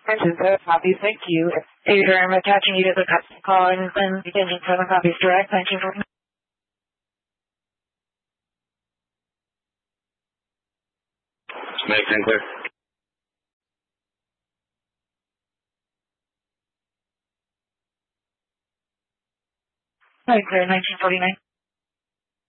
Super copies, thank you. Theodore, I'm attaching you to the custom call and beginning 7 copies direct, 1949. Make 10 clear. Clear, 1949.